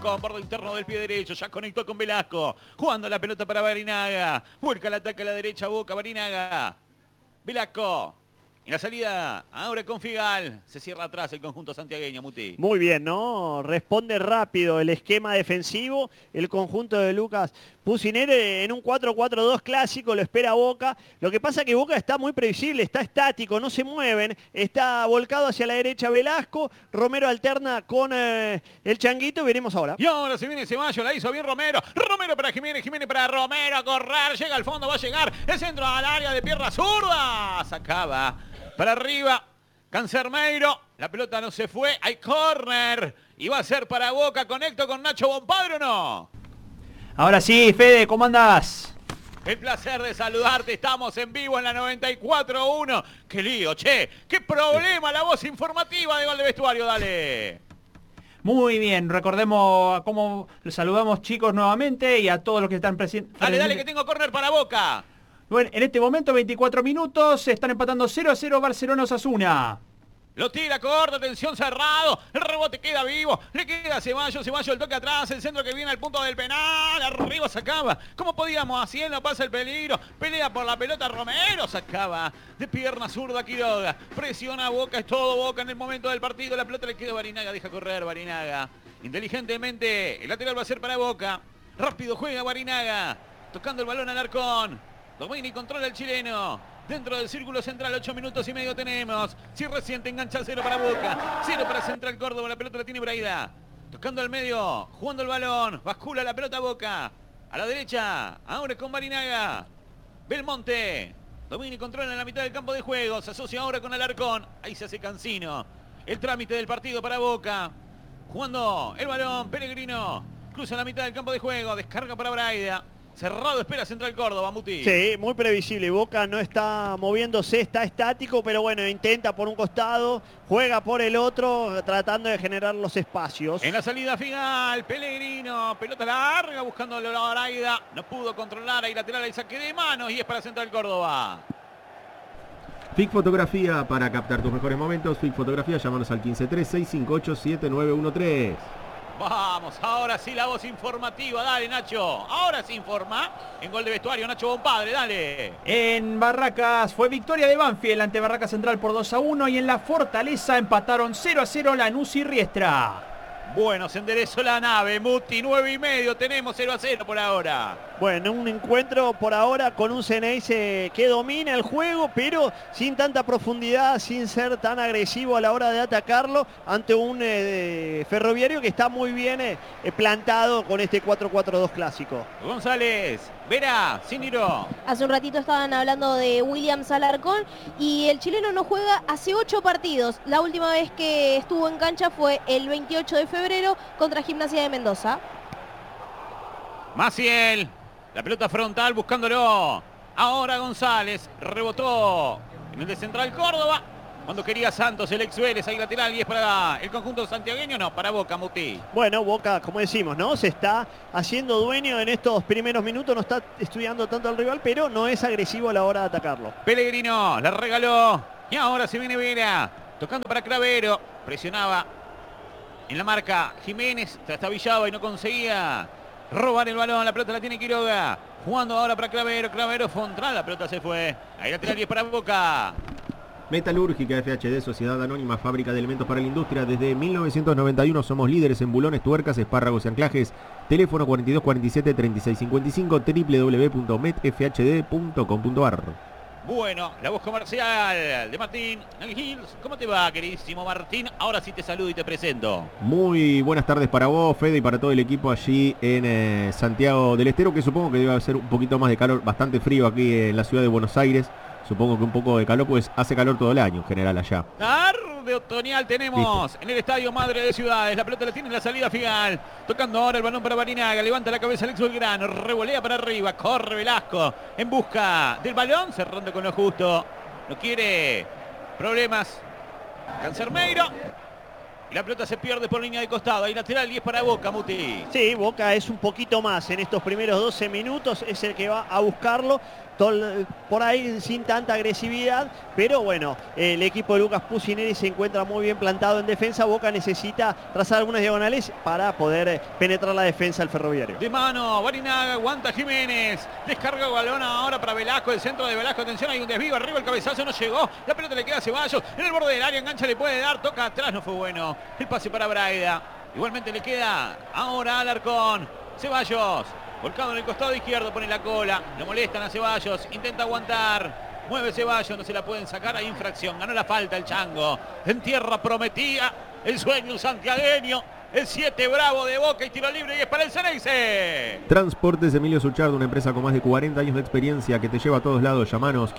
con borde interno del pie derecho, ya conectó con Velasco, jugando la pelota para Barinaga, vuelca el ataque a la derecha, Boca, Barinaga, Velasco, en la salida, ahora con Figal, se cierra atrás el conjunto santiagueño, Muti. Muy bien, ¿no? Responde rápido el esquema defensivo, el conjunto de Lucas Pusineri en un 4-4-2 clásico, lo espera Boca. Lo que pasa es que Boca está muy previsible, está estático, no se mueven, está volcado hacia la derecha Velasco, Romero alterna con el Changuito y veremos ahora. Y ahora se viene Ceballos, la hizo bien Romero, Romero para Jiménez, Jiménez para Romero, a correr, llega al fondo, va a llegar, el centro al área de pierna zurda, sacaba para arriba, Cancermeiro, la pelota no se fue, hay córner, y va a ser para Boca, conecto con Nacho Bonpadre, ¿o no? Ahora sí, Fede, ¿cómo andás? El placer de saludarte, estamos en vivo en la 94.1. ¡Qué lío, che! ¡Qué problema la voz informativa de Gol de Vestuario, dale! Muy bien, recordemos cómo saludamos chicos nuevamente y a todos los que están presentes. Dale, dale, que tengo córner para Boca. Bueno, en este momento, 24 minutos, se están empatando 0-0 Barcelona-Osasuna. Lo tira corto, atención, cerrado, el rebote queda vivo, le queda a Ceballos, el toque atrás, el centro que viene al punto del penal, arriba sacaba, ¿cómo podíamos? Así él no pasa el peligro, pelea por la pelota Romero, sacaba de pierna zurda Quiroga, presiona a Boca, es todo Boca en el momento del partido, la pelota le queda a Barinaga, deja correr Barinaga, inteligentemente, el lateral va a ser para Boca, rápido juega Barinaga, tocando el balón al Arcón, Domini controla el chileno. Dentro del círculo central, 8 minutos y medio tenemos. Si reciente engancha 0 para Boca. 0 para Central Córdoba. La pelota la tiene Braida. Tocando al medio. Jugando el balón. Bascula la pelota Boca. A la derecha. Ahora con Barinaga. Belmonte. Domini controla en la mitad del campo de juego. Se asocia ahora con Alarcón. Ahí se hace Cancino. El trámite del partido para Boca. Jugando el balón. Pellegrino. Cruza la mitad del campo de juego. Descarga para Braida. Cerrado espera Central Córdoba, Muti. Sí, muy previsible. Boca no está moviéndose, está estático, pero bueno, intenta por un costado, juega por el otro, tratando de generar los espacios. En la salida final, Pellegrino, pelota larga, buscando a Braida. No pudo controlar, ahí lateral, el saque de manos y es para Central Córdoba. FIC Fotografía, para captar tus mejores momentos. FIC Fotografía, llámanos al 153-658-7913. Vamos, ahora sí la voz informativa, dale Nacho, ahora se informa en Gol de Vestuario, Nacho Bonpadre, dale. En Barracas fue victoria de Banfield ante Barracas Central por 2-1 y en la Fortaleza empataron 0-0 Lanús y Riestra. Bueno, se enderezó la nave, Muti, 9:30, tenemos 0-0 por ahora. Bueno, un encuentro por ahora con un Ceneice que domina el juego, pero sin tanta profundidad, sin ser tan agresivo a la hora de atacarlo, ante un Ferroviario que está muy bien plantado con este 4-4-2 clásico. González, Vera, Cíniro. Hace un ratito estaban hablando de Williams Alarcón y el chileno no juega hace 8 partidos. La última vez que estuvo en cancha fue el 28 de febrero contra Gimnasia de Mendoza. Maciel, la pelota frontal buscándolo. Ahora González, rebotó en el de Central Córdoba. Cuando quería Santos, el ex Vélez, ahí lateral, y es para el conjunto santiagueño, no, para Boca, Muti. Bueno, Boca, como decimos, ¿no? Se está haciendo dueño en estos primeros minutos, no está estudiando tanto al rival, pero no es agresivo a la hora de atacarlo. Pellegrino, la regaló, y ahora se viene Vera, tocando para Cravero, presionaba en la marca Jiménez, trastabillaba y no conseguía robar el balón, la pelota la tiene Quiroga, jugando ahora para Cravero, Cravero, Fontral, la pelota se fue, ahí lateral y es para Boca. Metalúrgica FHD, Sociedad Anónima, fábrica de elementos para la industria. Desde 1991 somos líderes en bulones, tuercas, espárragos y anclajes. Teléfono 4247-3655, www.metfhd.com.ar. Bueno, la voz comercial de Martín Hills. ¿Cómo te va, queridísimo Martín? Ahora sí te saludo y te presento. Muy buenas tardes para vos, Fede, y para todo el equipo allí en Santiago del Estero, que supongo que debe ser un poquito más de calor, bastante frío aquí en la ciudad de Buenos Aires. Supongo que un poco de calor, pues hace calor todo el año en general allá. Tarde otoñal tenemos en el Estadio Madre de Ciudades. La pelota la tiene en la salida final. Tocando ahora el balón para Barinaga. Levanta la cabeza Alex Belgrano. Revolea para arriba. Corre Velasco en busca del balón. Cerrando con lo justo. No quiere problemas. Cancermeiro. Y la pelota se pierde por línea de costado. Ahí lateral y es para Boca, Muti. Sí, Boca es un poquito más en estos primeros 12 minutos. Es el que va a buscarlo. por ahí sin tanta agresividad, pero bueno, el equipo de Lucas Pusineri se encuentra muy bien plantado en defensa. Boca necesita trazar algunas diagonales para poder penetrar la defensa del Ferroviario. De mano, Barinaga, aguanta Jiménez, descarga el balón ahora para Velasco, el centro de Velasco, atención, hay un desvío, arriba el cabezazo, no llegó, la pelota le queda a Ceballos, en el borde del área, engancha, le puede dar, toca atrás, no fue bueno, el pase para Braida, igualmente le queda ahora Alarcón, Ceballos, volcado en el costado izquierdo, pone la cola, lo molestan a Ceballos, intenta aguantar, mueve Ceballos, no se la pueden sacar, hay infracción, ganó la falta el Chango, en tierra prometía, el sueño santiagueño, el 7 bravo de Boca y tiro libre y es para el Ceneice. Transportes Emilio Suchardo, una empresa con más de 40 años de experiencia que te lleva a todos lados. Llamanos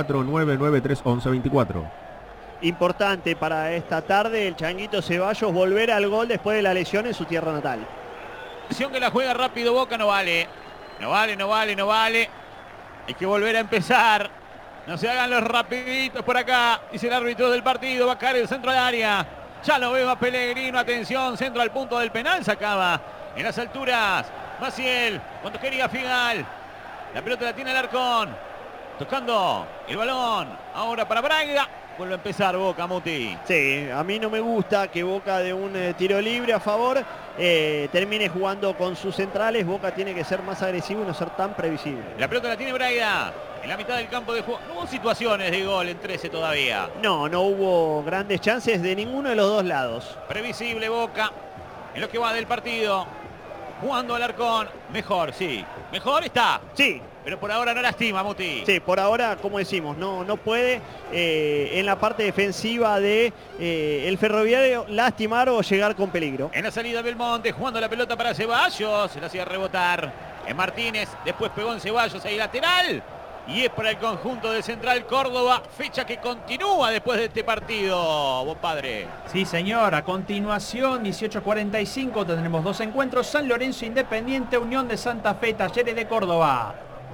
154-993-1124. Importante para esta tarde el Changuito Ceballos volver al gol después de la lesión en su tierra natal. Atención que la juega rápido Boca, no vale. No vale. Hay que volver a empezar. No se hagan los rapiditos por acá. Dice el árbitro del partido. Va a caer el centro del área. Ya lo veo a Pellegrino. Atención, centro al punto del penal. Sacaba en las alturas. Maciel, cuando quería Figal. La pelota la tiene Alarcón. Tocando el balón. Ahora para Braida. Vuelve a empezar Boca, Muti. Sí, a mí no me gusta que Boca de un tiro libre a favor termine jugando con sus centrales. Boca tiene que ser más agresivo y no ser tan previsible. La pelota la tiene Braida. En la mitad del campo de juego. No hubo situaciones de gol en 13 todavía. No hubo grandes chances de ninguno de los dos lados. Previsible Boca en lo que va del partido. Jugando Alarcón. Mejor, sí. Mejor está. Sí. Pero por ahora no lastima, Muti. Sí, por ahora, como decimos, no puede en la parte defensiva de el Ferroviario lastimar o llegar con peligro. En la salida Belmonte, jugando la pelota para Ceballos. Se la hacía rebotar en Martínez. Después pegó en Ceballos ahí lateral. Y es para el conjunto de Central Córdoba. Fecha que continúa después de este partido, vos padre. Sí, señor. A continuación, 18:45, tendremos dos encuentros. San Lorenzo Independiente, Unión de Santa Fe, Talleres de Córdoba.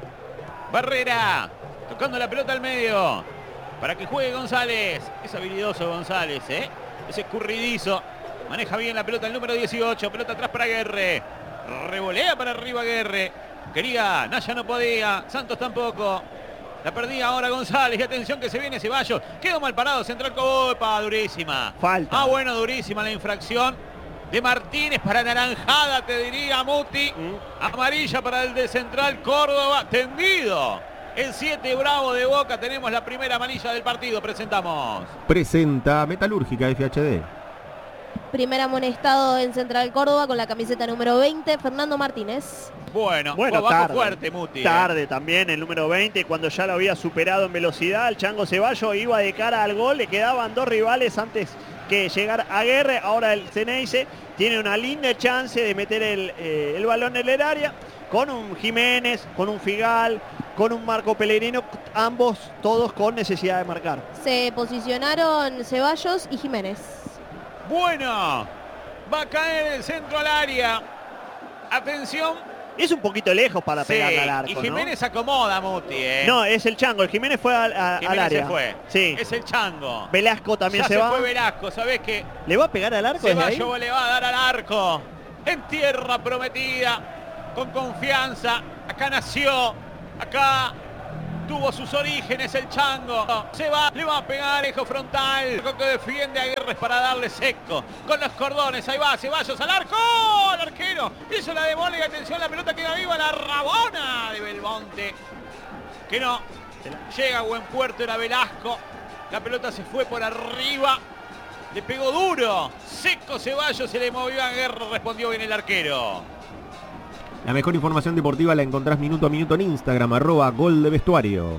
Barrera, tocando la pelota al medio. Para que juegue González. Es habilidoso González, ¿eh? Es escurridizo. Maneja bien la pelota el número 18. Pelota atrás para Guerre. Revolea para arriba Guerre. Quería, Naya no podía. Santos tampoco. La perdía ahora González. Y atención que se viene Ceballos. Quedó mal parado. Central Copa. Durísima. Falta. Bueno, durísima la infracción de Martínez para naranjada, te diría Muti. Amarilla para el de Central Córdoba. Tendido. El 7 bravo de Boca. Tenemos la primera amarilla del partido. Presentamos. Presenta Metalúrgica FHD. Primer amonestado en Central Córdoba con la camiseta número 20, Fernando Martínez. Bueno, tarde, bajo fuerte, Muti. Tarde también el número 20, cuando ya lo había superado en velocidad. El Chango Ceballos iba de cara al gol. Le quedaban dos rivales antes que llegar a Guerre. Ahora el Ceneice tiene una linda chance de meter el balón en el área con un Jiménez, con un Figal, con un Marco Pellegrino, ambos todos con necesidad de marcar. Se posicionaron Ceballos y Jiménez. Bueno, va a caer el centro al área. Atención. Es un poquito lejos para pegarle al arco, y Jiménez acomoda, Muti, ¿eh? No, es el Chango. El Jiménez fue al área. Se fue. Sí. Es el Chango. Velasco también ya se va. fue Velasco, ¿sabés qué? ¿Le va a pegar al arco desde ahí? Ceballos le va a dar al arco. En tierra prometida. Con confianza. Acá nació. Acá tuvo sus orígenes el Chango. Le va a pegar eje frontal. Que defiende a Guerres para darle seco. Con los cordones. Ahí va Ceballos al arco. El arquero hizo la demola y atención, la pelota queda viva. La rabona de Belmonte. Que no. Llega a buen puerto, era Velasco. La pelota se fue por arriba. Le pegó duro. Seco Ceballos, se le movió a Guerra. Respondió bien el arquero. La mejor información deportiva la encontrás minuto a minuto en Instagram, @Gol de Vestuario.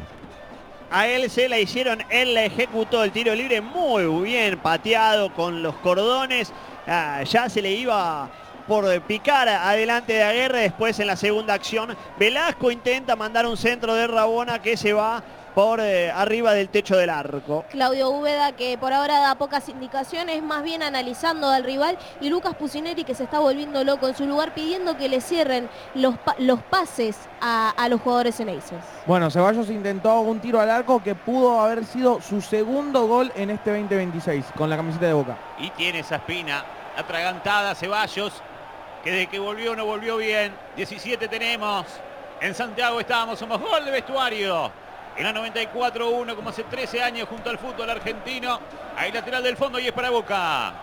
A él se la hicieron, él la ejecutó el tiro libre muy bien pateado con los cordones. Ya se le iba por picar adelante de Aguirre. Después en la segunda acción Velasco intenta mandar un centro de Rabona que se va por arriba del techo del arco. Claudio Úbeda, que por ahora da pocas indicaciones, más bien analizando al rival, y Lucas Pusineri, que se está volviendo loco en su lugar, pidiendo que le cierren los pases a los jugadores ceneices. Bueno, Ceballos intentó un tiro al arco que pudo haber sido su segundo gol en este 2026 con la camiseta de Boca. Y tiene esa espina atragantada Ceballos, que de que volvió no volvió bien. 17 tenemos. En Santiago estamos, somos Gol de Vestuario. En la 94-1, como hace 13 años, junto al fútbol argentino. Ahí lateral del fondo y es para Boca.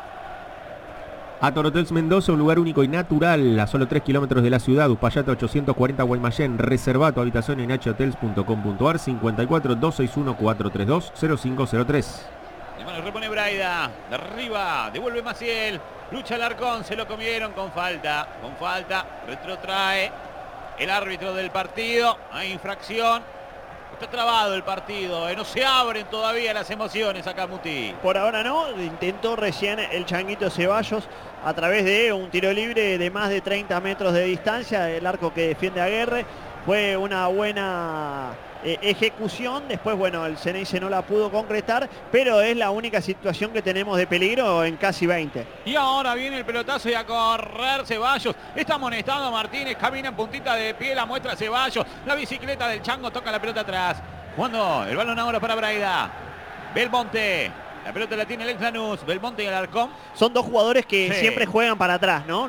Ator Hotels Mendoza, un lugar único y natural a solo 3 kilómetros de la ciudad. Uspallata 840 Guaymallén. Reserva tu habitación en nhotels.com.ar 54 261 432 0503. De mano repone Braida. De arriba, devuelve Maciel. Lucha Alarcón, se lo comieron con falta. Con falta, retrotrae el árbitro del partido. Hay infracción. Está trabado el partido, no se abren todavía las emociones acá, Muti. Por ahora no, intentó recién el Changuito Ceballos a través de un tiro libre de más de 30 metros de distancia, el arco que defiende a Aguerre. Fue una buena ejecución, después bueno, el Ceneice no la pudo concretar, pero es la única situación que tenemos de peligro en casi 20. Y ahora viene el pelotazo y a correr Ceballos, está amonestado Martínez, camina en puntita de pie, la muestra Ceballos, la bicicleta del Chango toca la pelota atrás, jugando el balón ahora para Braida, Belmonte, la pelota la tiene el ex Lanús, Belmonte y Alarcón. Son dos jugadores que Sí. siempre juegan para atrás, ¿no?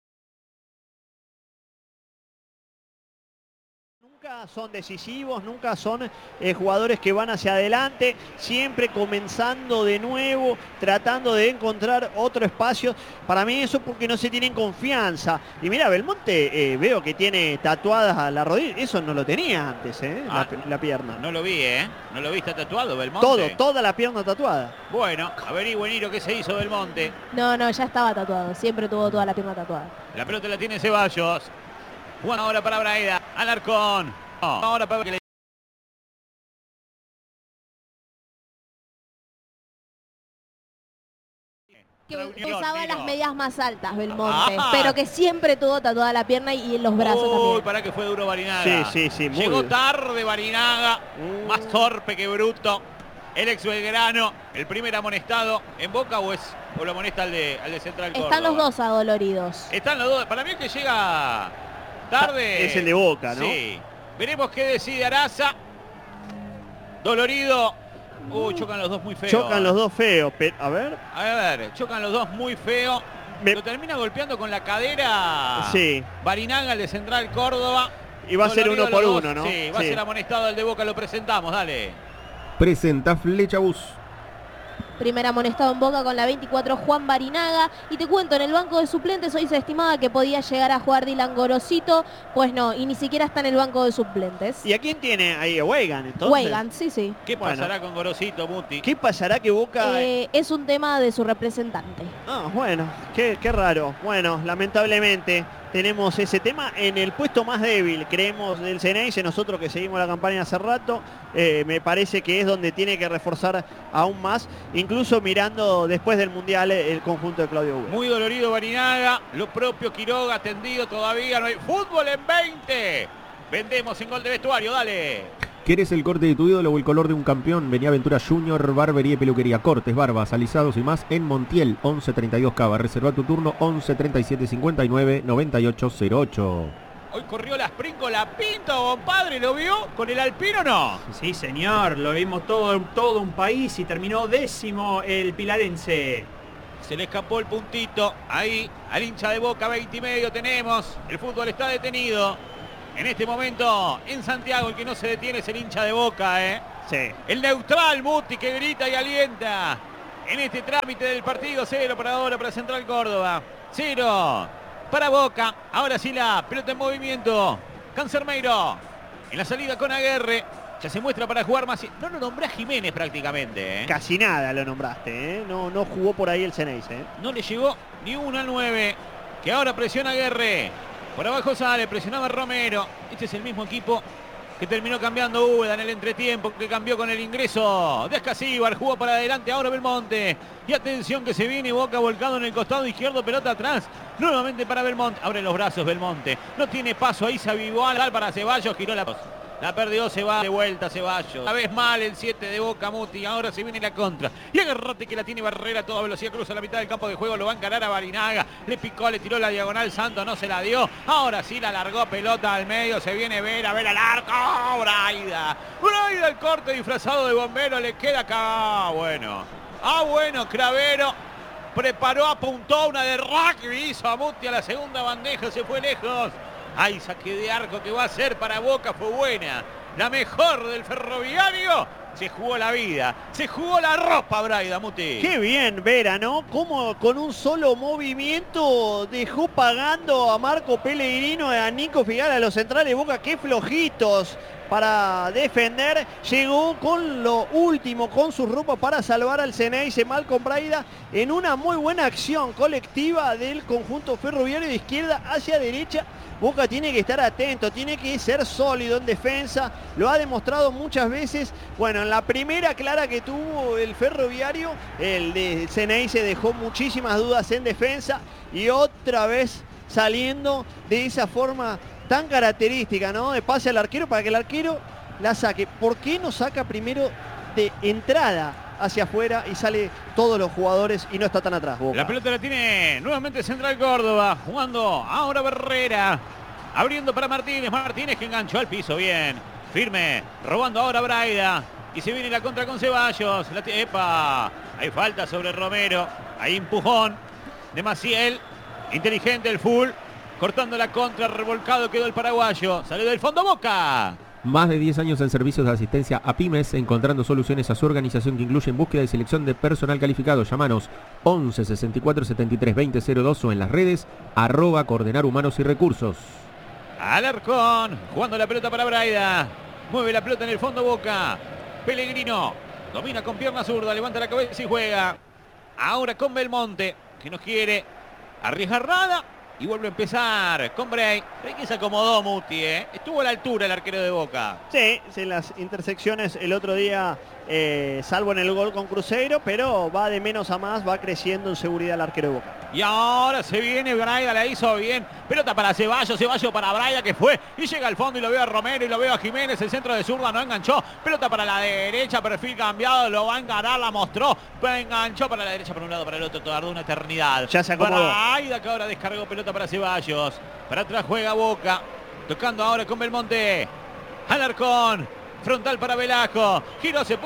Nunca son decisivos, nunca son jugadores que van hacia adelante, siempre comenzando de nuevo, tratando de encontrar otro espacio. Para mí eso porque no se tienen confianza. Y mira, Belmonte veo que tiene tatuadas a la rodilla, eso no lo tenía antes, la pierna. No lo vi, no lo vi, está tatuado Belmonte. Toda la pierna tatuada. Bueno, averigüen Niro qué se hizo Belmonte. No, ya estaba tatuado. Siempre tuvo toda la pierna tatuada. La pelota la tiene Ceballos. Juan ahora para Braida. Alarcón. Ahora para que le... Que Reunión, usaba Nino. las medias más altas, Belmonte. Ah. Pero que siempre tuvo tatuada la pierna y en los brazos Uy, también. para que fue duro Barinaga. Sí, muy Llegó bien. tarde Barinaga. Más torpe que bruto. El ex Belgrano. El primer amonestado en Boca o lo amonesta al de Central Córdoba. Están los dos adoloridos. Están los dos. Para mí el que llega tarde Es el de Boca, ¿no? Sí. Veremos qué decide Araza. Dolorido. Chocan los dos muy feos. Chocan los dos feos. A ver. A ver, chocan los dos muy feo. Lo termina golpeando con la cadera. Sí. Barinaga, el de Central Córdoba. Y va a ser Dolorido uno por los dos. uno, ¿no? Sí, va a ser amonestado el de Boca, lo presentamos, dale. Presenta Flechabús. Primer amonestado en Boca con la 24, Juan Barinaga. Y te cuento, en el banco de suplentes hoy se estimaba que podía llegar a jugar Dylan Gorosito. Pues no, y ni siquiera está en el banco de suplentes. ¿Y a quién tiene ahí? ¿A Weigan, entonces? Weigan, sí. ¿Qué Bueno. pasará con Gorosito, Muti? ¿Qué pasará que Boca... Es un tema de su representante. Bueno, qué raro. Bueno, lamentablemente tenemos ese tema en el puesto más débil, creemos, del Ceneice. Nosotros que seguimos la campaña hace rato, me parece que es donde tiene que reforzar aún más, incluso mirando después del Mundial el conjunto de Claudio Hugo. Muy dolorido Barinaga, lo propio Quiroga, tendido todavía, no hay fútbol en 20. Vendemos en Gol de Vestuario, dale. ¿Quieres el corte de tu ídolo o el color de un campeón? Vení a Aventura Junior, barbería y peluquería, cortes, barbas, alisados y más en Montiel, 1132 Cava. Reserva tu turno 11 37 59 98 08. Hoy corrió la Sprint con la Pinto, compadre, ¿lo vio? ¿Con el Alpino no? Sí, señor, lo vimos todo un país y terminó 10º el pilarense. Se le escapó el puntito. Ahí, al hincha de Boca, 20 y medio tenemos. El fútbol está detenido. En este momento, en Santiago, el que no se detiene es el hincha de Boca, Sí. El neutral, Muti, que grita y alienta. En este trámite del partido, 0 para ahora para Central Córdoba. 0 para Boca. Ahora sí la pelota en movimiento. Cancermeiro. En la salida con Aguerre. Ya se muestra para jugar más. No lo nombré a Jiménez prácticamente, Casi nada lo nombraste, No jugó por ahí el Ceneice, No le llegó ni uno al 9. Que ahora presiona Aguerre. Por abajo sale, presionaba Romero. Este es el mismo equipo que terminó cambiando Úbeda en el entretiempo, que cambió con el ingreso de Escasíbar. Jugó para adelante ahora Belmonte. Y atención que se viene Boca volcado en el costado izquierdo, pelota atrás. Nuevamente para Belmonte. Abre los brazos Belmonte. No tiene paso, ahí se avivó al para Ceballos. Giró la perdió, se va de vuelta Ceballos. Una vez mal el 7 de Boca, Muti. Ahora se viene la contra. Y agarrate que la tiene Barrera a toda velocidad. Cruza la mitad del campo de juego. Lo va a encarar a Barinaga. Le picó, le tiró la diagonal. Santos no se la dio. Ahora sí la largó pelota al medio. Se viene Vera al arco. Braida. Braida el corte disfrazado de bombero. Le queda acá. Bueno. Bueno, Cravero. Preparó, apuntó una de rugby. Hizo a Muti a la segunda bandeja. Se fue lejos. Ay, saque de arco que va a ser para Boca, fue buena. La mejor del Ferroviario. Se jugó la vida, se jugó la ropa, Braida, Muti. Qué bien, Vera, ¿no? Cómo con un solo movimiento dejó pagando a Marco Pellegrino y a Nico Figal, a los centrales de Boca. Qué flojitos para defender. Llegó con lo último, con su ropa para salvar al Ceneice, Malcom Braida, en una muy buena acción colectiva del conjunto ferroviario de izquierda hacia derecha. Boca tiene que estar atento, tiene que ser sólido en defensa, lo ha demostrado muchas veces. Bueno, en la primera clara que tuvo el Ferroviario, el de Ceneice dejó muchísimas dudas en defensa y otra vez saliendo de esa forma tan característica, ¿no? De pase al arquero para que el arquero la saque. ¿Por qué no saca primero de entrada hacia afuera y sale todos los jugadores y no está tan atrás, Boca? La pelota la tiene nuevamente Central Córdoba, jugando ahora Barrera, abriendo para Martínez, Martínez que enganchó al piso, bien, firme, robando ahora Braida, y se viene la contra con Ceballos, ¡epa! Hay falta sobre Romero, hay empujón de Maciel, inteligente el full, cortando la contra, revolcado quedó el paraguayo, salió del fondo Boca. Más de 10 años en servicios de asistencia a pymes, encontrando soluciones a su organización que incluyen búsqueda y selección de personal calificado. Llámanos 11 64 73 20 02 o en las redes @Coordenar Humanos y Recursos. Alarcón, jugando la pelota para Braida. Mueve la pelota en el fondo Boca. Pellegrino, domina con pierna zurda, levanta la cabeza y juega. Ahora con Belmonte, que no quiere arriesgar nada. Y vuelve a empezar con Bray. Bray que se acomodó, Muti, ¿eh? Estuvo a la altura el arquero de Boca. Sí, en las intersecciones el otro día, salvo en el gol con Cruzeiro, pero va de menos a más, va creciendo en seguridad el arquero de Boca. Y ahora se viene Braida, la hizo bien. Pelota para Ceballos, Ceballos para Braida que fue. Y llega al fondo y lo veo a Romero y lo veo a Jiménez. El centro de zurda no enganchó. Pelota para la derecha, perfil cambiado. Lo va a enganar, la mostró. Enganchó para la derecha, para un lado, para el otro. Tardó una eternidad. Ya se acomodó. Braida que ahora descargó pelota para Ceballos. Para atrás juega Boca. Tocando ahora con Belmonte. Alarcón. Frontal para Velasco. Giró se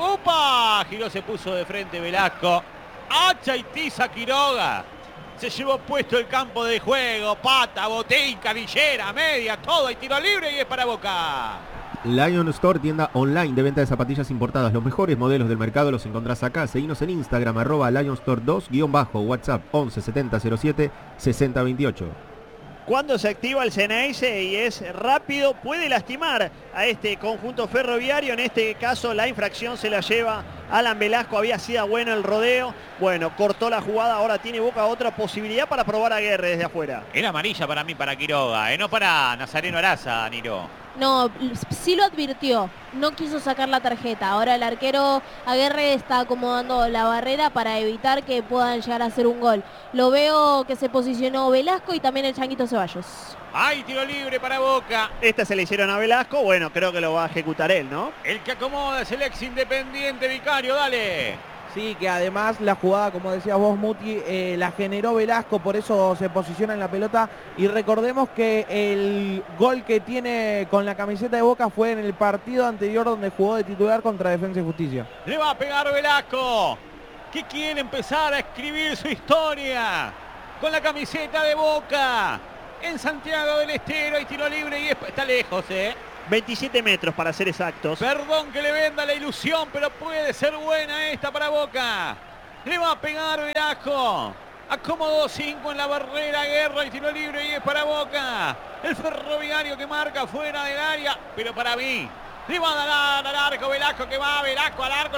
puso de frente Velasco. Hacha y tiza Quiroga. Se llevó puesto el campo de juego. Pata, botín, canillera, media, todo. Hay tiro libre y es para Boca. Lion Store, tienda online de venta de zapatillas importadas. Los mejores modelos del mercado los encontrás acá. Seguinos en Instagram, @LionStore2_, WhatsApp 11 70 07 60 28. Cuando se activa el Ceneice y es rápido, puede lastimar a este conjunto ferroviario. En este caso la infracción se la lleva Alan Velasco. Había sido bueno el rodeo. Bueno, cortó la jugada. Ahora tiene Boca otra posibilidad para probar a Guerre desde afuera. Era amarilla para mí, para Quiroga, no para Nazareno Araza, Niro. No, sí lo advirtió, no quiso sacar la tarjeta. Ahora el arquero Aguerre está acomodando la barrera para evitar que puedan llegar a hacer un gol. Lo veo que se posicionó Velasco y también el Changuito Ceballos. Hay tiro libre para Boca. Esta se le hicieron a Velasco, bueno, creo que lo va a ejecutar él, ¿no? El que acomoda es el ex Independiente, Vicario, dale. Sí, que además la jugada, como decías vos, Muti, la generó Velasco, por eso se posiciona en la pelota. Y recordemos que el gol que tiene con la camiseta de Boca fue en el partido anterior donde jugó de titular contra Defensa y Justicia. Le va a pegar Velasco, que quiere empezar a escribir su historia con la camiseta de Boca. En Santiago del Estero hay tiro libre y está lejos, 27 metros para ser exactos. Perdón que le venda la ilusión, pero puede ser buena esta para Boca. Le va a pegar Velasco. Acomodó 5 en la barrera, Guerra y tiro libre y es para Boca. El Ferroviario que marca fuera del área, pero para mí. Le va a dar al arco Velasco que va, Velasco al arco, el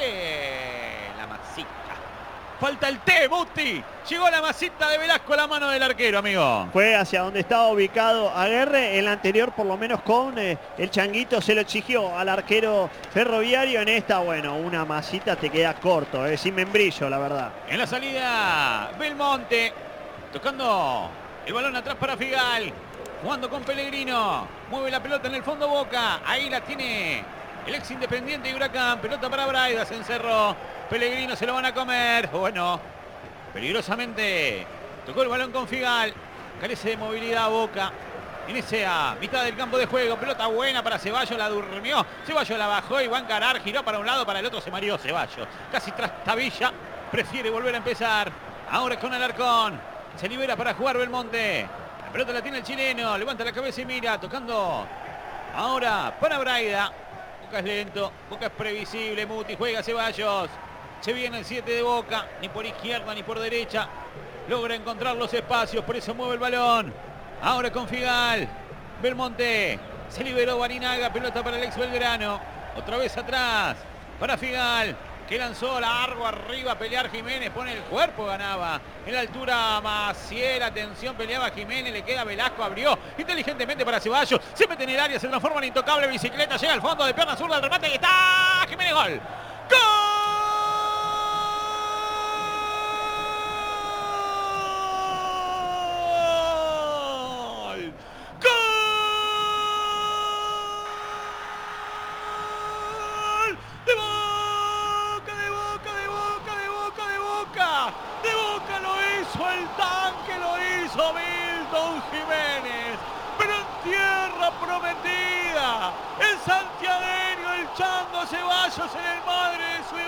remate. La masita. Falta el té, Muti. Llegó la masita de Velasco a la mano del arquero, amigo. Fue hacia donde estaba ubicado Aguerre. El anterior, por lo menos con el Changuito, se lo exigió al arquero ferroviario. En esta, bueno, una masita te queda corto, sin membrillo, la verdad. En la salida, Belmonte. Tocando el balón atrás para Figal. Jugando con Pellegrino. Mueve la pelota en el fondo Boca. Ahí la tiene el ex Independiente y Huracán. Pelota para Braida. Se encerró. Pellegrino se lo van a comer. Bueno, peligrosamente tocó el balón con Figal. Carece de movilidad Boca. En esa mitad del campo de juego. Pelota buena para Ceballos. La durmió. Ceballos la bajó y va a encarar. Giró para un lado, para el otro. Se mareó Ceballos. Casi tras tabilla. Prefiere volver a empezar. Ahora con Alarcón. Se libera para jugar Belmonte. La pelota la tiene el chileno, levanta la cabeza y mira, tocando ahora para Braida. Boca es lento, Boca es previsible, Muti, juega Ceballos. Se viene el 7 de Boca, ni por izquierda ni por derecha. Logra encontrar los espacios, por eso mueve el balón. Ahora con Figal. Belmonte. Se liberó Barinaga, pelota para el ex Belgrano. Otra vez atrás para Figal, que lanzó largo arriba a pelear Jiménez. Pone el cuerpo, ganaba. En la altura Maciel, atención, peleaba Jiménez. Le queda Velasco, abrió inteligentemente para Ceballos. Se mete en el área, se transforma en intocable. Bicicleta, llega al fondo de pierna zurda, el remate y está Jiménez, gol. ¡Gol! El tanque lo hizo Milton Jiménez, pero en tierra prometida, el santiagueño, el Chango Ceballos en el Madre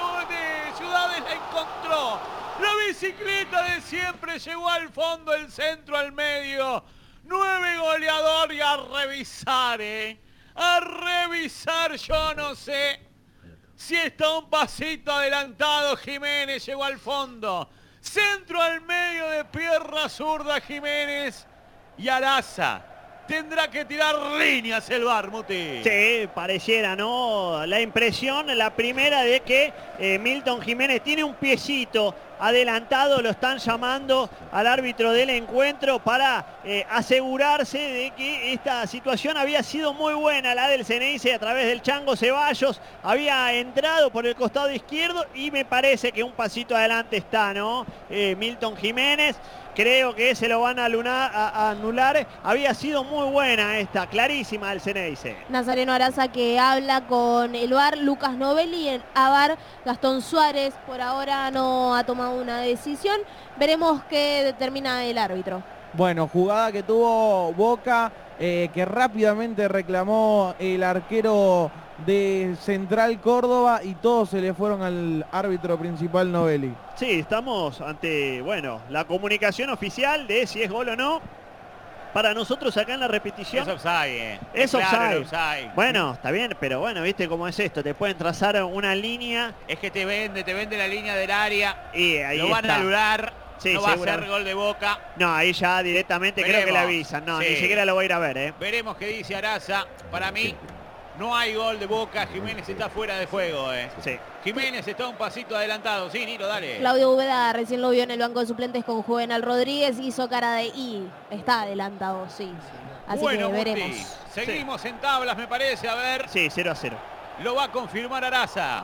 de Ciudades la encontró. La bicicleta de siempre llegó al fondo, el centro al medio. 9 goleador y a revisar, a revisar, yo no sé si está un pasito adelantado. Jiménez llegó al fondo. Centro al medio de pierna zurda Jiménez y Araza. Tendrá que tirar líneas el VAR, Muti. Sí, pareciera, ¿no? La impresión, la primera de que Milton Jiménez tiene un piecito adelantado, lo están llamando al árbitro del encuentro para asegurarse de que esta situación había sido muy buena, la del Ceneice a través del Chango Ceballos, había entrado por el costado izquierdo y me parece que un pasito adelante está, ¿no? Milton Jiménez. Creo que se lo van a anular. Había sido muy buena esta, clarísima del Ceneice. Nazareno Araza que habla con el VAR, Lucas Novelli, en VAR Gastón Suárez por ahora no ha tomado una decisión. Veremos qué determina el árbitro. Bueno, jugada que tuvo Boca, que rápidamente reclamó el arquero de Central Córdoba y todos se le fueron al árbitro principal Novelli. Sí, estamos ante, bueno, la comunicación oficial de si es gol o no. Para nosotros acá en la repetición. Es offside, Es claro, offside. Bueno, está bien, pero bueno, viste cómo es esto. Te pueden trazar una línea. Es que te vende la línea del área. Y ahí lo van a anular. Sí, no va a ser gol de Boca. No, ahí ya directamente creo que le avisan. No, sí. Ni siquiera lo voy a ir a ver, Veremos qué dice Araza. Para mí, no hay gol de Boca. Jiménez está fuera de juego, Sí. Jiménez está un pasito adelantado. Sí, Niro, dale. Claudio Úbeda recién lo vio en el banco de suplentes con Juvenal Rodríguez. Hizo cara de I. Está adelantado, sí. Así bueno, que veremos. Muti, seguimos en tablas, me parece. A ver. Sí, 0-0. Lo va a confirmar Araza.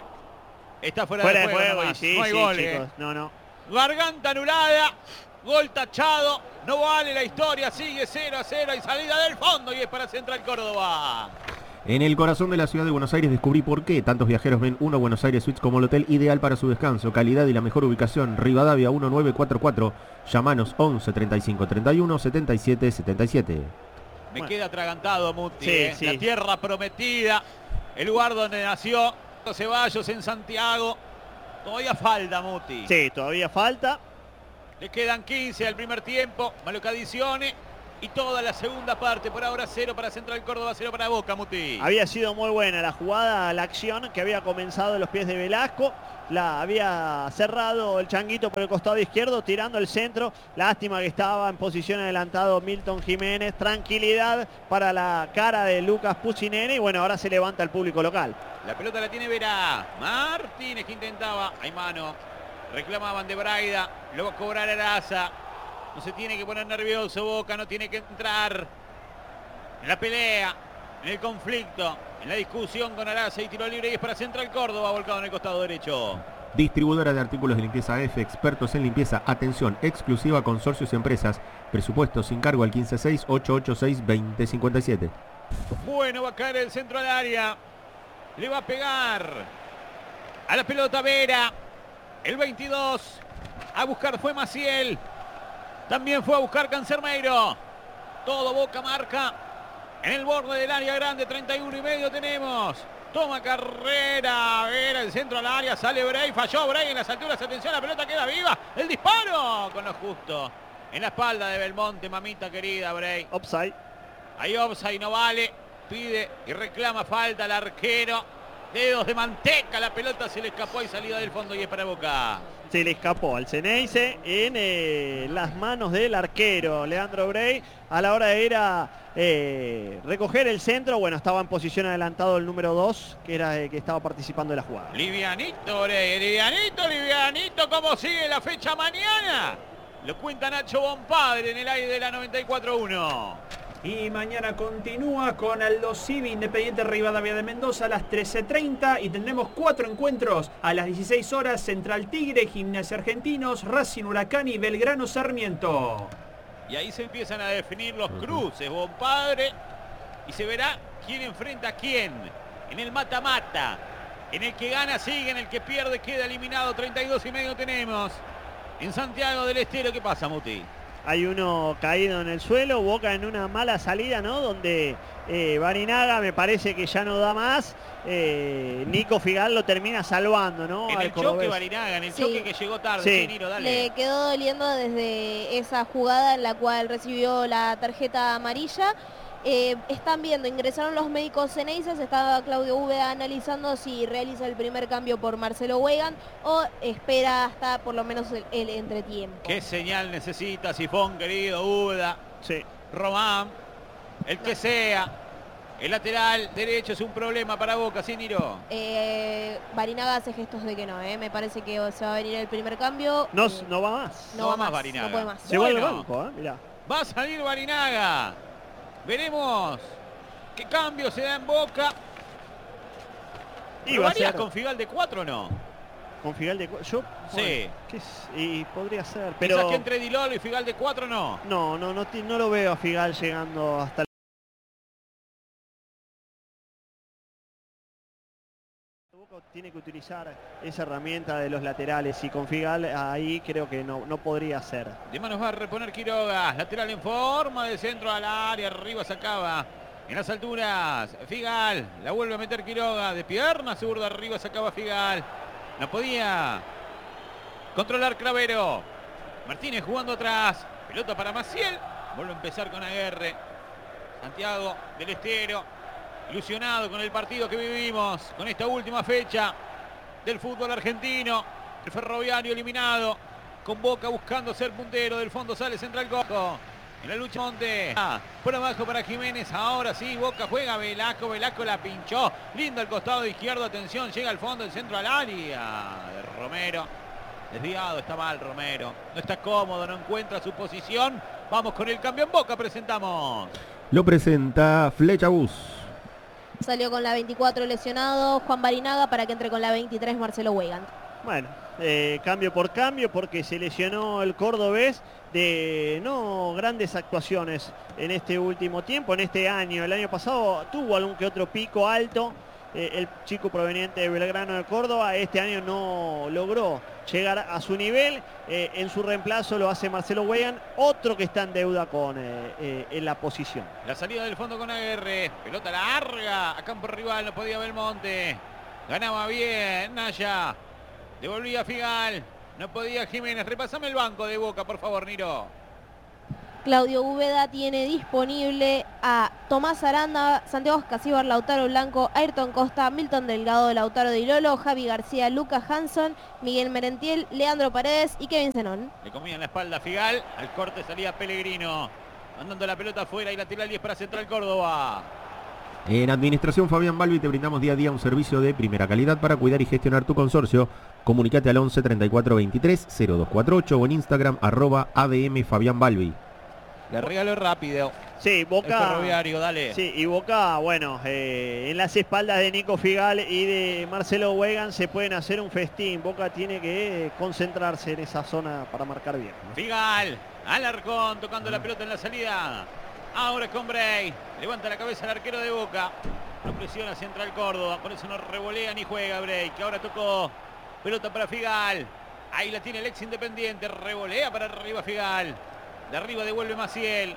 Está fuera Fuera de juego. y sí, no hay sí, gol, chicos. No. Garganta anulada. Gol tachado. No vale la historia. Sigue 0-0 y salida del fondo. Y es para Central Córdoba. En el corazón de la ciudad de Buenos Aires descubrí por qué tantos viajeros ven Uno Buenos Aires Suites como el hotel ideal para su descanso, calidad y la mejor ubicación. Rivadavia 1944. Llámanos 11 35 31 77 77. Me queda atragantado, Muti. Sí. La tierra prometida. El lugar donde nació Ceballos en Santiago. Todavía falta, Muti. Sí, todavía falta. Le quedan 15 al primer tiempo. Malocadizione. Y toda la segunda parte. Por ahora 0 para Central Córdoba, 0 para Boca, Muti. Había sido muy buena la jugada, la acción que había comenzado en los pies de Velasco. La había cerrado el Changuito por el costado izquierdo, tirando el centro. Lástima que estaba en posición adelantado Milton Jiménez. Tranquilidad para la cara de Lucas Pucineri. Y bueno, ahora se levanta el público local. La pelota la tiene Vera. Martínez que intentaba. Hay mano. Reclamaban de Braida. Lo va a cobrar Araza. No se tiene que poner nervioso Boca. No tiene que entrar en la pelea, en el conflicto, en la discusión con Araza. Y tiro libre y es para Central Córdoba. Volcado en el costado derecho. Distribuidora de artículos de limpieza F, expertos en limpieza, atención, exclusiva consorcios y empresas, presupuesto sin cargo al 156-886-2057. Bueno, va a caer el centro al área. Le va a pegar a la pelota Vera. El 22. A buscar fue Maciel. También fue a buscar Cancermeiro. Todo Boca marca. En el borde del área grande, 31,5 tenemos. Toma carrera, Vera, el centro al área, sale Bray, falló Bray en las alturas, atención, la pelota queda viva. El disparo con lo justo. en la espalda de Belmonte, mamita querida, Bray. Offside. Ahí offside, no vale. Pide y reclama falta al arquero. Dedos de manteca, la pelota se le escapó y salida del fondo y es para Boca. Se le escapó al Ceneice en las manos del arquero Leandro Bray a la hora de ir a recoger el centro. Bueno, estaba en posición adelantado el número 2, que era el que estaba participando de la jugada. Livianito, Bray, livianito, ¿cómo sigue la fecha mañana? Lo cuenta Nacho Bonpadre en el aire de la 94.1. Y mañana continúa con Aldo Civi, Independiente Rivadavia de Mendoza a las 13:30 y tendremos 4 encuentros a las 16 horas: Central Tigre, Gimnasia Argentinos, Racing Huracán y Belgrano Sarmiento. Y ahí se empiezan a definir los cruces, Bonpadre, y se verá quién enfrenta a quién en el mata-mata. En el que gana sigue, en el que pierde queda eliminado. 32,5 tenemos en Santiago del Estero. ¿Qué pasa, Muti? Hay uno caído en el suelo, Boca en una mala salida, ¿no? Donde Barinaga me parece que ya no da más. Nico Figal lo termina salvando, ¿no? En al el choque cordobés. Barinaga, en el Sí. choque que llegó tarde. Sí. Sí, Niro, dale. Le quedó doliendo desde esa jugada en la cual recibió la tarjeta amarilla. Están viendo, ingresaron los médicos Ceneices, estaba Claudio Úbeda analizando si realiza el primer cambio por Marcelo Weigand o espera hasta por lo menos el entretiempo. ¿Qué señal necesita Sifón, querido? Úbeda, Sí. Román, el que sea. El lateral derecho es un problema para Boca, ¿sí, Niro? Barinaga hace gestos de que no, me parece que se va a venir el primer cambio. No va más. No va más Barinaga. No puede más. Se va al Bueno. banco, mirá. Va a salir Barinaga. Veremos qué cambio se da en Boca. Y va a ¿Probarías ser con Figal de 4 o no? con Figal de yo Sí. y podría ser, Pero pero que entre Dilolo y Figal de 4 no. no lo veo a Figal llegando hasta Boca tiene que utilizar esa herramienta de los laterales y con Figal ahí creo que no podría ser. De manos va a reponer Quiroga. Lateral en forma de centro al área. Arriba sacaba. En las alturas. Figal. La vuelve a meter Quiroga. De pierna zurda. Arriba sacaba Figal. No podía controlar Cravero. Martínez jugando atrás. Pelota para Maciel. Vuelve a empezar con Aguerre. Santiago del Estero. Ilusionado con el partido que vivimos, con esta última fecha del fútbol argentino. El Ferroviario eliminado, con Boca buscando ser puntero. Del fondo sale Central Coco. En la lucha Monte. Por abajo para Jiménez. Ahora sí, Boca juega. Velasco la pinchó. Lindo al costado izquierdo. Atención, llega al fondo, el centro al área. De Romero. Desviado, está mal Romero. No está cómodo, no encuentra su posición. Vamos con el cambio en Boca, presentamos. Lo presenta Flecha Bus. Salió con la 24 lesionado Juan Barinaga para que entre con la 23 Marcelo Weigand. Bueno, cambio por cambio porque se lesionó el cordobés de no grandes actuaciones en este último tiempo, en este año. El año pasado tuvo algún que otro pico alto, el chico proveniente de Belgrano de Córdoba. Este año no logró llegar a su nivel. En su reemplazo lo hace Marcelo Weigand, otro que está en deuda con en la posición. La salida del fondo con Aguerre. Pelota larga a campo rival, no podía Belmonte. Ganaba bien Naya. Devolvía Figal. No podía Jiménez. Repásame el banco de Boca, por favor, Niro. Claudio Úbeda tiene disponible a Tomás Aranda, Santiago Escasíbar, Lautaro Blanco, Ayrton Costa, Milton Delgado, Lautaro Di Lolo, Javi García, Lucas Hanson, Miguel Merentiel, Leandro Paredes y Kevin Zenón. Le comía en la espalda a Figal. Al corte salía Pellegrino. Mandando la pelota afuera y lateral 10 para Central Córdoba. En Administración Fabián Balbi te brindamos día a día un servicio de primera calidad para cuidar y gestionar tu consorcio. Comunicate al 11 34 23 0248 o en Instagram @ADM Fabián Balbi. Le regaló rápido. Sí, El Boca. Ferroviario, dale. Sí, y Boca, bueno, en las espaldas de Nico Figal y de Marcelo Weigand se pueden hacer un festín. Boca tiene que concentrarse en esa zona para marcar bien, ¿no? Figal, Alarcón tocando la pelota en la salida. Ahora con Bray. Levanta la cabeza el arquero de Boca. No presiona Central Córdoba, por eso no revolea ni juega Bray, que ahora tocó. Pelota para Figal. Ahí la tiene el ex Independiente. Revolea para arriba Figal. De arriba devuelve Maciel.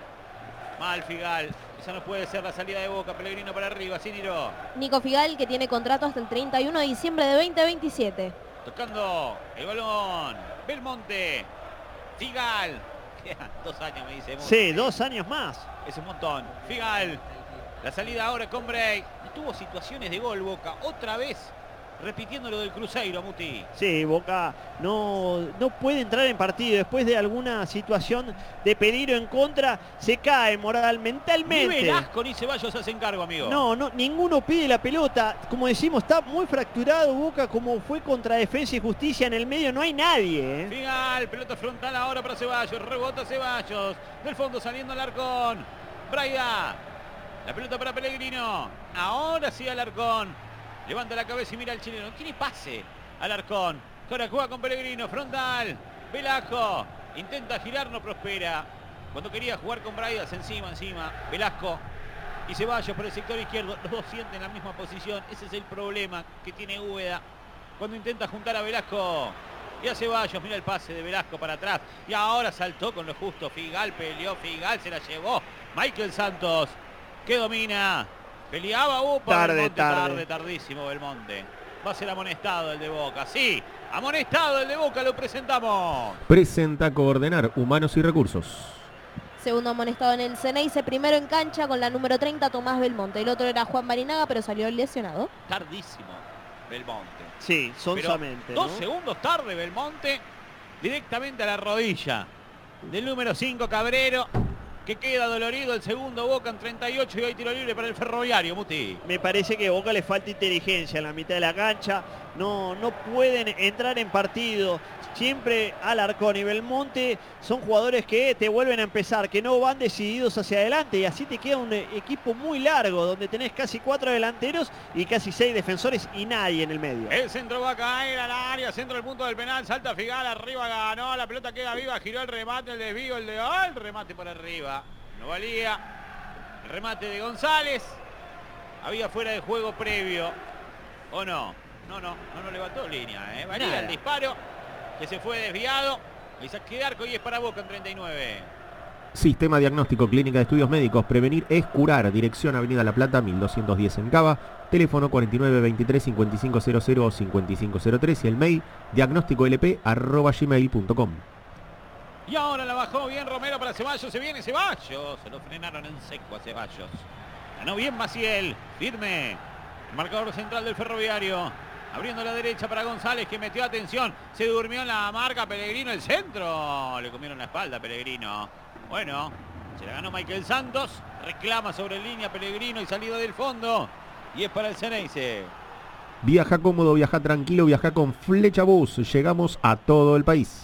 Mal Figal. Esa no puede ser la salida de Boca. Pellegrino para arriba. Así Niro. Nico Figal, que tiene contrato hasta el 31 de diciembre de 2027. Tocando el balón. Belmonte. Figal. Quedan 2 años, me dice. Sí, 2 años más. Es un montón. Figal. La salida ahora con Bray. No tuvo situaciones de gol Boca. Otra vez repitiendo lo del Cruzeiro, Muti. Sí, Boca no puede entrar en partido. Después de alguna situación de peligro en contra, se cae mentalmente. Ni Velasco ni Ceballos se hacen cargo, amigo. No, ninguno pide la pelota. Como decimos, está muy fracturado Boca, como fue contra Defensa y Justicia. En el medio no hay nadie. Figal, pelota frontal ahora para Ceballos. Rebota Ceballos. Del fondo saliendo Alarcón. Braida. La pelota para Pellegrino. Ahora sí Alarcón. Levanta la cabeza y mira al chileno. Tiene pase Alarcón. Ahora juega con Pellegrino. Frontal. Velasco. Intenta girar, no prospera. Cuando quería jugar con Braidas encima. Velasco y Ceballos por el sector izquierdo. Los dos sienten la misma posición. Ese es el problema que tiene Úbeda. Cuando intenta juntar a Velasco y a Ceballos. Mira el pase de Velasco para atrás. Y ahora saltó con lo justo. Figal peleó. Figal se la llevó. Michael Santos. Que domina. Peleaba tardísimo Belmonte. Va a ser amonestado el de Boca. Sí, amonestado el de Boca, lo presentamos. Presenta Coordenar Humanos y Recursos. Segundo amonestado en el Ceneice, primero en cancha con la número 30, Tomás Belmonte. El otro era Juan Marinaga, pero salió lesionado. Tardísimo Belmonte. Sí, sonsamente. 2 segundos tarde Belmonte, directamente a la rodilla del número 5 Cabrero, que queda dolorido. El segundo Boca en 38 y hay tiro libre para el Ferroviario, Muti. Me parece que a Boca le falta inteligencia en la mitad de la cancha. No pueden entrar en partido. Siempre Alarcón y Belmonte son jugadores que te vuelven a empezar, que no van decididos hacia adelante, y así te queda un equipo muy largo, donde tenés casi 4 delanteros y casi 6 defensores y nadie en el medio. El centro va a caer al área, centro del punto del penal, salta Figal, arriba ganó, la pelota queda viva, giró el remate, el desvío, el remate por arriba, no valía, el remate de González, había fuera de juego previo, ¿o no? No levantó línea, valía Nada. El disparo, que se fue desviado, y saque de arco y es para Boca en 39. Sistema Diagnóstico Clínica de Estudios Médicos. Prevenir es curar. Dirección Avenida La Plata, 1210 en Cava. Teléfono 4923-5500 o 5503 y el mail diagnósticolp@gmail.com. Y ahora la bajó bien Romero para Ceballos, se viene Ceballos, se lo frenaron en seco a Ceballos. Ganó bien Maciel, firme, el marcador central del Ferroviario. Abriendo la derecha para González, que metió atención. Se durmió en la marca Pellegrino, el centro. Le comieron la espalda a Pellegrino. Bueno, se la ganó Michael Santos. Reclama sobre línea Pellegrino y salida del fondo. Y es para el Ceneice. Viaja cómodo, viaja tranquilo, viaja con Flecha Bus. Llegamos a todo el país.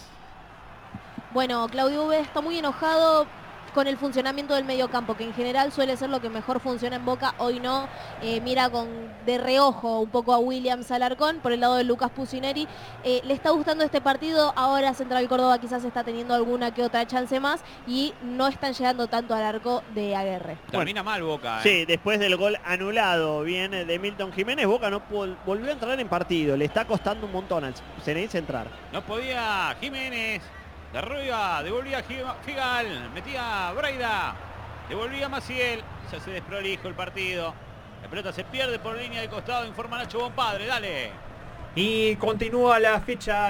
Bueno, Claudio Úbeda está muy enojado con el funcionamiento del mediocampo, que en general suele ser lo que mejor funciona en Boca. Hoy no, mira de reojo un poco a Williams Alarcón por el lado de Lucas Pusineri. Le está gustando este partido. Ahora Central Córdoba quizás está teniendo alguna que otra chance más y no están llegando tanto al arco de Aguerre. Termina mal Boca. Sí, después del gol anulado viene de Milton Jiménez, Boca no volvió a entrar en partido. Le está costando un montón al Ceneice entrar. No podía Jiménez. De arriba, devolvía Figal, metía Braida, devolvía Maciel, se hace desprolijo el partido. La pelota se pierde por línea de costado, informa Nacho Bonpadre, dale. Y continúa la fecha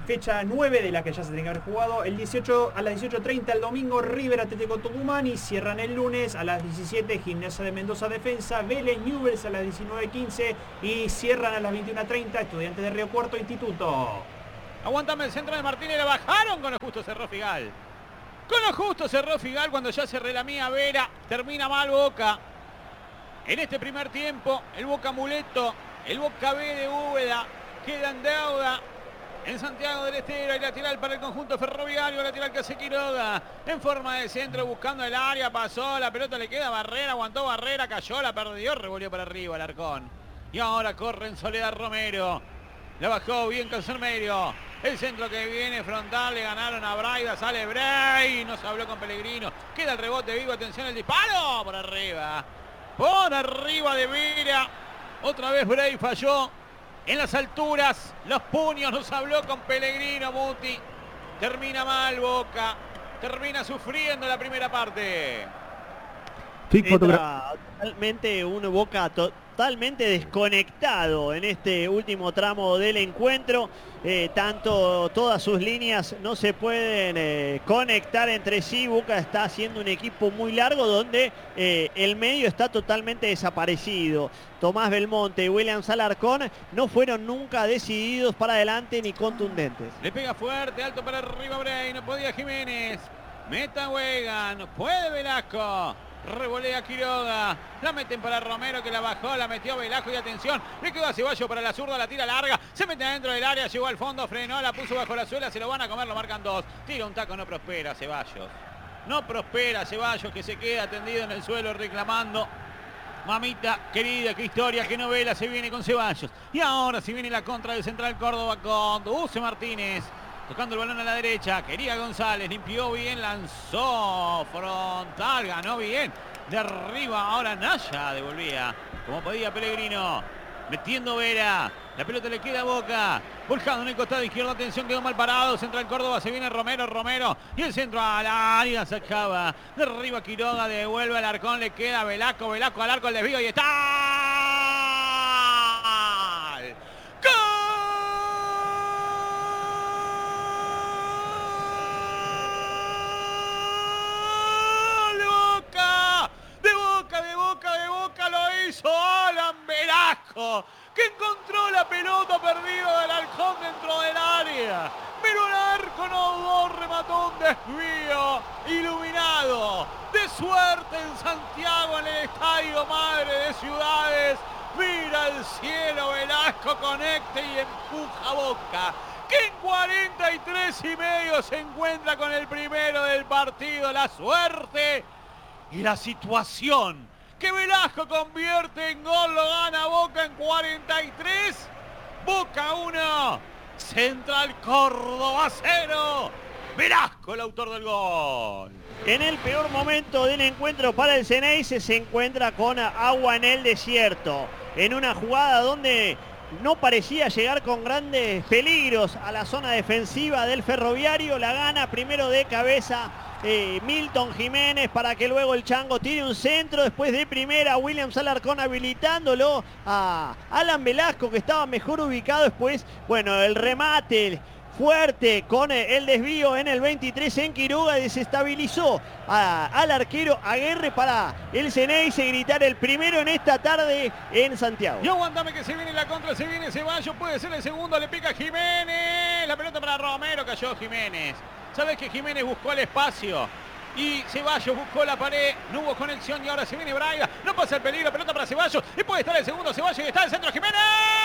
9 de la que ya se tiene que haber jugado. A las 18:30 el domingo River Atlético Tucumán, y cierran el lunes a las 17 Gimnasia de Mendoza Defensa, Vélez Newell's a las 19:15 y cierran a las 21:30 Estudiantes de Río Cuarto Instituto. Aguántame el centro de Martínez, le bajaron, con lo justo cerró Figal. Con lo justo cerró Figal cuando ya se relamía Vera. Termina mal Boca. En este primer tiempo, el Boca Muleto, el Boca B de Úbeda, queda en deuda en Santiago del Estero. Y lateral para el conjunto ferroviario, lateral que hace Quiroga. En forma de centro, buscando el área, pasó, la pelota le queda Barrera, aguantó Barrera, cayó, la perdió, revolvió para arriba Alarcón. Y ahora corre en Soledad Romero. La bajó bien Casermerio. El centro que viene frontal, le ganaron a Braida, sale Bray, no se habló con Pellegrino. Queda el rebote vivo, atención el disparo, por arriba de Vera. Otra vez Bray falló en las alturas, los puños, nos habló con Pellegrino, Muti. Termina mal Boca, termina sufriendo la primera parte. Totalmente una Boca totalmente desconectado en este último tramo del encuentro. Todas sus líneas no se pueden conectar entre sí. Boca está haciendo un equipo muy largo donde el medio está totalmente desaparecido. Tomás Belmonte y William Alarcón no fueron nunca decididos para adelante ni contundentes. Le pega fuerte, alto para arriba Bray, no podía Jiménez. Meta Weigand, puede Velasco. Revolea Quiroga, la meten para Romero que la bajó, la metió Velasco y atención, le quedó a Ceballos para la zurda, la tira larga, se mete adentro del área, llegó al fondo, frenó, la puso bajo la suela, se lo van a comer, lo marcan 2, tira un taco, no prospera Ceballos, no prospera Ceballos que se queda tendido en el suelo reclamando. Mamita querida, qué historia, qué novela se viene con Ceballos. Y ahora se viene la contra del Central Córdoba con Duce Martínez. Tocando el balón a la derecha, quería González, limpió bien, lanzó frontal, ganó bien. De arriba ahora Naya devolvía, como podía Pellegrino. Metiendo Vera, la pelota le queda a Boca. Volcado en el costado izquierdo, atención, quedó mal parado. Central Córdoba, se viene Romero. Y el centro al área, se acaba. De arriba Quiroga, devuelve al Arcón, le queda Velasco al arco, el desvío y está. Alan Velasco, que encontró la pelota perdida del Halcón dentro del área, pero el arco no dudó, remató un desvío iluminado, de suerte en Santiago, en el Estadio Madre de Ciudades. Mira al cielo, Velasco conecta y empuja a Boca, que en 43,5 se encuentra con el primero del partido. La suerte y la situación que Velasco convierte en gol, lo gana Boca en 43. Boca 1, Central Córdoba 0. Velasco el autor del gol. En el peor momento del encuentro para el Ceneice se encuentra con agua en el desierto. En una jugada donde no parecía llegar con grandes peligros a la zona defensiva del Ferroviario, la gana primero de cabeza Milton Jiménez para que luego el Chango tire un centro. Después de primera William Alarcón habilitándolo a Alan Velasco, que estaba mejor ubicado. Después, bueno, el remate fuerte con el desvío en el 23 en Quiroga desestabilizó al arquero Aguerre para el Ceneice gritar el primero en esta tarde en Santiago. Y aguantame que se viene la contra, se viene Ceballos, puede ser el segundo, le pica Jiménez, la pelota para Romero, cayó Jiménez. Sabes que Jiménez buscó el espacio y Ceballos buscó la pared, no hubo conexión y ahora se viene Braida, no pasa el peligro, pelota para Ceballos y puede estar el segundo Ceballos y está el centro Jiménez.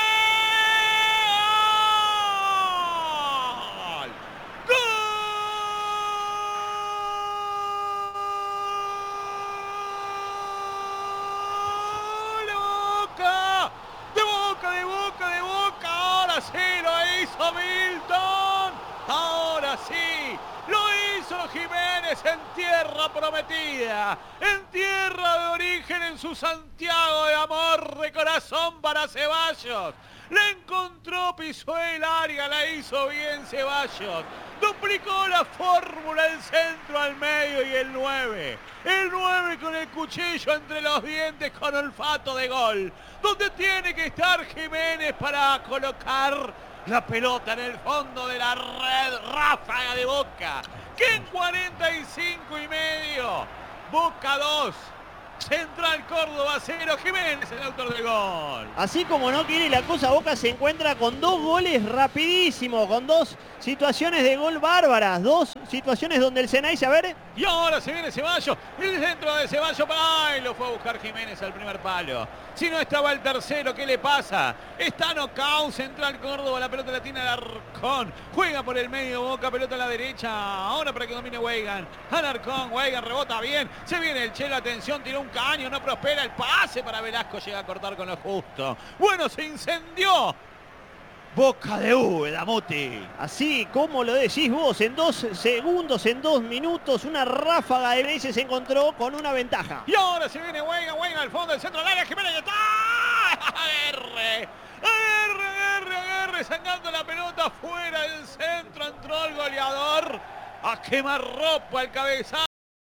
Milton, ahora sí, lo hizo Jiménez en tierra prometida, en tierra de origen, en su Santiago de amor, de corazón para Ceballos. Le encontró, pisó el área, la hizo bien Ceballos. Duplicó la fórmula, el centro al medio y el 9. El 9 con el cuchillo entre los dientes, con olfato de gol. Donde tiene que estar Jiménez para colocar la pelota en el fondo de la red, ráfaga de Boca, que en 45,5, Boca 2, Central Córdoba 0, Jiménez el autor del gol. Así como no quiere la cosa, Boca se encuentra con 2 goles rapidísimo, con 2 situaciones de gol bárbaras, 2 situaciones donde el Ceneice, a ver. Y ahora se viene Ceballos, el centro de Ceballos, ¡ay! Lo fue a buscar Jiménez al primer palo. Si no estaba el tercero, ¿qué le pasa? Está knockout, Central Córdoba, la pelota la tiene Alarcón. Juega por el medio Boca, pelota a la derecha. Ahora para que domine Weigand. Alarcón, Weigand rebota bien. Se viene el Chelo, atención, tiró un caño, no prospera. El pase para Velasco, llega a cortar con lo justo. Bueno, se incendió Boca de Úbeda, Muti. Así como lo decís vos, en 2 segundos, en 2 minutos, una ráfaga de veces se encontró con una ventaja. Y ahora se viene Weigand al fondo del centro del área, Jiménez está. Aguerre, sacando la pelota fuera del centro, entró el goleador a quemarropa el cabezazo.